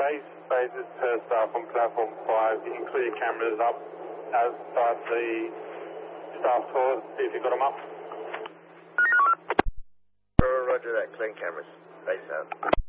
base, bases per staff on platform 5. You can clear cameras up outside the staff toilets, see if you've got them up. Roger that, clean cameras. Base out.